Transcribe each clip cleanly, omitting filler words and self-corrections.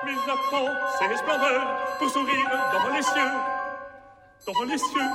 puis j'attends ces splendeurs pour sourire dans les cieux, dans les cieux.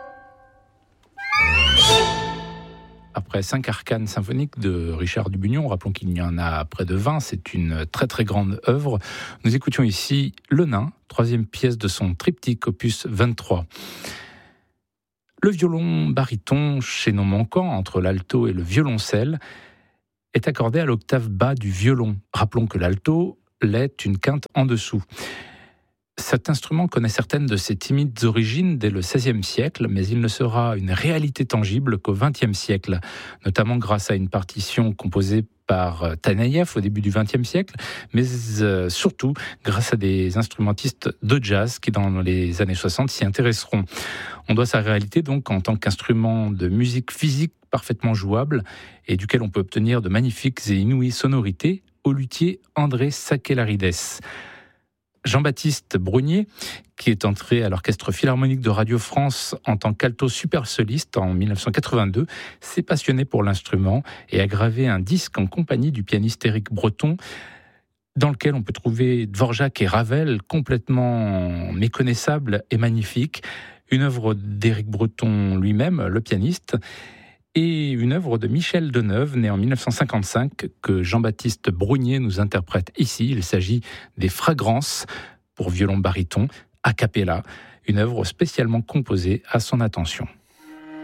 Après 5 arcanes symphoniques de Richard Dubugnon, rappelons qu'il y en a près de 20, c'est une très très grande œuvre. Nous écoutions ici Le Nain, 3e pièce de son triptyque opus 23. Le violon baryton, chaînon manquant entre l'alto et le violoncelle, est accordé à l'octave bas du violon. Rappelons que l'alto l'est une quinte en dessous. Cet instrument connaît certaines de ses timides origines dès le XVIe siècle, mais il ne sera une réalité tangible qu'au XXe siècle, notamment grâce à une partition composée par Taneïev au début du XXe siècle, mais surtout grâce à des instrumentistes de jazz qui, dans les années 60, s'y intéresseront. On doit sa réalité donc en tant qu'instrument de musique physique parfaitement jouable et duquel on peut obtenir de magnifiques et inouïes sonorités au luthier André Sakellarides. Jean-Baptiste Brunier, qui est entré à l'Orchestre Philharmonique de Radio France en tant qu'alto super soliste en 1982, s'est passionné pour l'instrument et a gravé un disque en compagnie du pianiste Éric Breton, dans lequel on peut trouver Dvorak et Ravel complètement méconnaissables et magnifiques, une œuvre d'Éric Breton lui-même, le pianiste, et une œuvre de Michel Deneuve, né en 1955, que Jean-Baptiste Brunier nous interprète ici. Il s'agit des Fragrances pour violon baryton, a cappella, une œuvre spécialement composée à son attention.